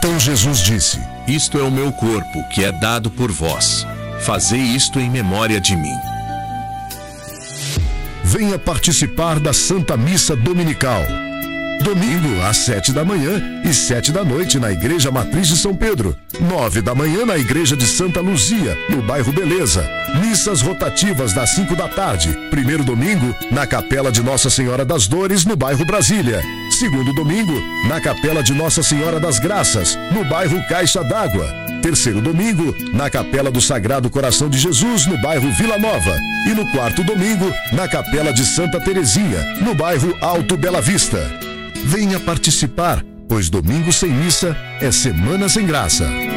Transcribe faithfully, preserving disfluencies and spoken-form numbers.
Então Jesus disse: Isto é o meu corpo, que é dado por vós. Fazei isto em memória de mim. Venha participar da Santa Missa Dominical. Domingo, às sete da manhã e sete da noite na Igreja Matriz de São Pedro. Nove da manhã na Igreja de Santa Luzia, no bairro Beleza. Missas rotativas das cinco da tarde. Primeiro domingo, na Capela de Nossa Senhora das Dores, no bairro Brasília. Segundo domingo, na Capela de Nossa Senhora das Graças, no bairro Caixa d'Água. Terceiro domingo, na Capela do Sagrado Coração de Jesus, no bairro Vila Nova. E no quarto domingo, na Capela de Santa Terezinha, no bairro Alto Bela Vista. Venha participar, pois domingo sem missa é semana sem graça.